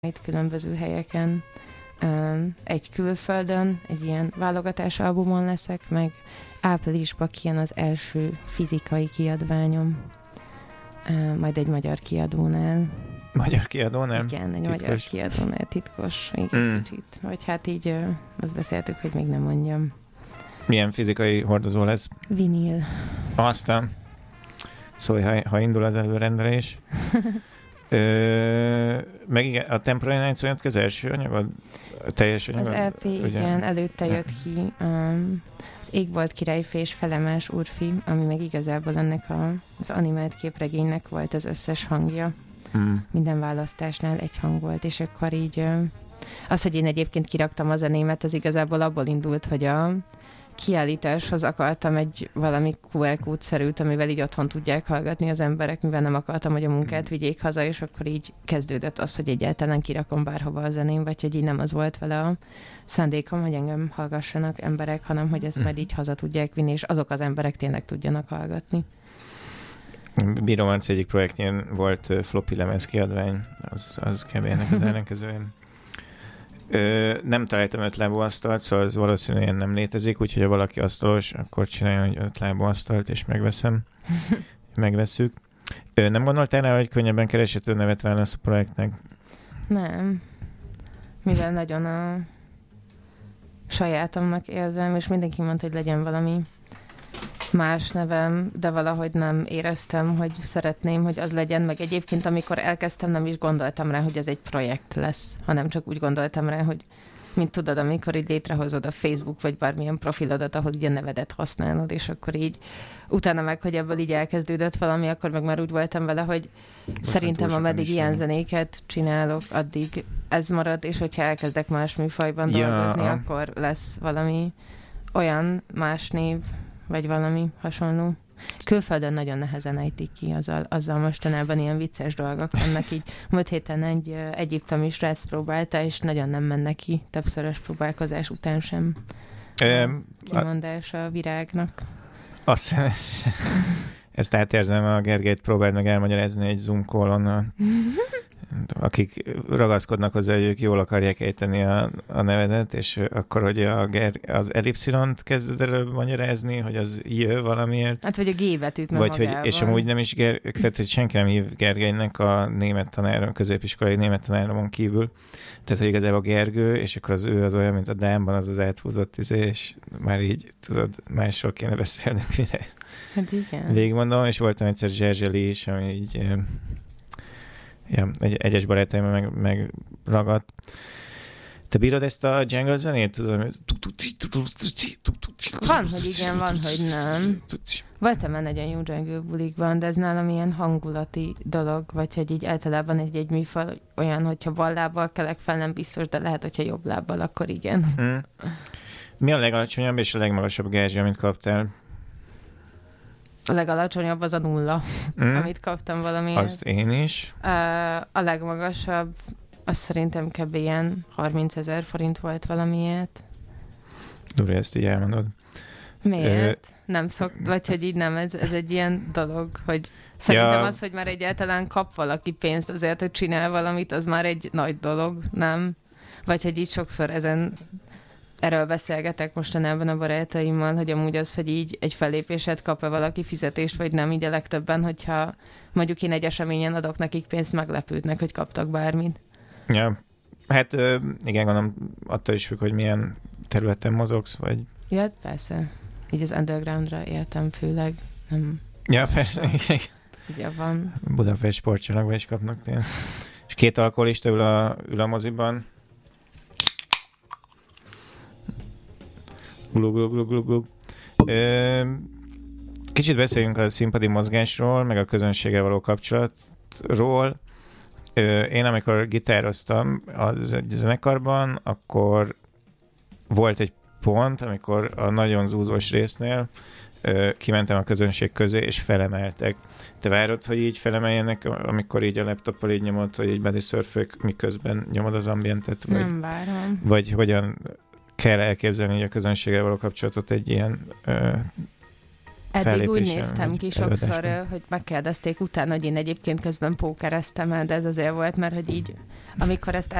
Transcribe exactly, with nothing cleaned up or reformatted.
itt különböző helyeken. Egy külföldön, egy ilyen válogatás albumon leszek, meg áprilisban kijön az első fizikai kiadványom. Majd egy magyar kiadónál. Magyar kiadónál? Igen, egy titkos. magyar kiadónál titkos, még mm. egy kicsit. Vagy hát így azt beszéltük, hogy még nem mondjam. Milyen fizikai hordozó lesz? Vinil. Aztán szólj, ha, ha indul az előrendelés. Ö, meg igen, a Temporary Nights olyan az első anyagod? A teljes anyagod? Az é pé, ugye? Igen, előtte jött ki um, az Égbolt királyfi és Felemás úrfi, ami meg igazából ennek a, az animált képregénynek volt az összes hangja. Hmm. Minden választásnál egy hang volt, és akkor így uh, az, hogy én egyébként kiraktam a zenémet, az igazából abból indult, hogy a kiállításhoz akartam egy valami kú er kódszerűt, amivel így otthon tudják hallgatni az emberek, mivel nem akartam, hogy a munkát vigyék haza, és akkor így kezdődött az, hogy egyáltalán kirakom bárhova a zeném, vagy hogy így nem az volt vele a szándékom, hogy engem hallgassanak emberek, hanem hogy ezt majd így haza tudják vinni, és azok az emberek tényleg tudjanak hallgatni. Bíró Marci egyik projektjén volt floppy lemez kiadvány, az, az kb. Ennek az ellenkezően. Ö, nem találtam ötlábú asztalt, szóval ez valószínűleg nem létezik, úgyhogy ha valaki asztalos, akkor csináljon egy ötlábú asztalt, és megveszem. Megvesszük. Ö, nem gondoltál rá, hogy könnyebben kereshető nevet válasz a projektnek? Nem. Mivel nagyon a sajátomnak érzem, és mindenki mondta, hogy legyen valami más nevem, de valahogy nem éreztem, hogy szeretném, hogy az legyen, meg egyébként amikor elkezdtem, nem is gondoltam rá, hogy ez egy projekt lesz, hanem csak úgy gondoltam rá, hogy mint tudod, amikor így létrehozod a Facebook, vagy bármilyen profilodat, ahol ugye nevedet használod, és akkor így utána meg, hogy ebből így elkezdődött valami, akkor meg már úgy voltam vele, hogy most szerintem ameddig ilyen zenéket csinálok, addig ez marad, és hogyha elkezdek más műfajban ja, dolgozni, a... akkor lesz valami olyan más név, vagy valami hasonló. Külföldön nagyon nehezen ejtik ki, azzal, azzal mostanában ilyen vicces dolgok vannak így. Múlt héten egy uh, egyiptomi srác próbálta, és nagyon nem menne ki többszörös próbálkozás után sem. Um, kimondás a virágnak. Azt hiszem, ezt, ezt átérzem, a Gergelyt próbáld meg elmagyarázni egy Zoom callon, akik ragaszkodnak hozzá, hogy ők jól akarják ejteni a, a nevedet, és akkor, hogy a Ger- az elipszilont kezded előbb magyarázni, hogy az jö valamiért. Hát, vagy a G betűt vagy hogy, és amúgy nem is, Ger- tehát hogy senki nem hív Gergelynek a német tanáron, középiskolai német tanáromon kívül. Tehát, hogy igazából Gergő, és akkor az ő az olyan, mint a Dámban, az az áthúzott izé, és már így, tudod, máshol kéne beszélnünk, mire. Hát igen. Végigmondom, és voltam egyszer Zserzseli is, ami így... Ja, egy, egyes barátaimmal meg, meg ragadt. Te bírod ezt a jungle zenét? Tudom, van, hogy igen, van, hogy nem. Voltam már nagyon jó jungle bulikban, de ez nálam ilyen hangulati dolog, vagy hogy így általában egy-egy műfaj olyan, hogyha bal lábbal kelek fel, nem biztos, de lehet, hogyha jobb lábbal, akkor igen. Hmm. Mi a legalacsonyabb és a legmagasabb gázsi, amit kaptál? A legalacsonyabb az a nulla, mm. amit kaptam valamiért. Azt én is. A legmagasabb, az szerintem kb. Ilyen harmincezer forint volt valamiért. Durva, ezt így elmondod. Miért? Ö... Nem szokt, vagy hogy így nem, ez, ez egy ilyen dolog, hogy szerintem ja. Az, hogy már egyáltalán kap valaki pénzt azért, hogy csinál valamit, az már egy nagy dolog, nem? Vagy hogy így sokszor ezen... Erről beszélgetek mostanában a barátaimmal, hogy amúgy az, hogy így egy fellépéset kap-e valaki fizetést, vagy nem, így a legtöbben, hogyha mondjuk én egy eseményen adok nekik pénzt, meglepődnek, hogy kaptak bármit. Ja, hát igen, gondolom attól is függ, hogy milyen területen mozogsz, vagy... Ja, persze. Így az undergroundra éltem főleg. Nem... Ja, persze. Ugye van. Budapest sportcsarnokban is kapnak pénzt. És két alkoholista ül a, ül a moziban. Glug, glug, glug, glug, glug. Ö, kicsit beszéljünk a színpadi mozgásról, meg a közönséggel való kapcsolatról. Ö, én amikor gitároztam az egy zenekarban, akkor volt egy pont, amikor a nagyon zúzós résznél ö, kimentem a közönség közé, és felemeltek. Te várod, hogy így felemeljenek, amikor így a laptoppal így nyomod, hogy így bodysurfök, miközben nyomod az ambientet? Vagy, nem várom. Vagy hogyan kell elképzelni a közönséggel való kapcsolatot egy ilyen ö, Eddig úgy néztem ki sokszor, hogy megkérdezték utána, hogy én egyébként közben pókereztem el, de ez azért volt, mert hogy így, amikor ezt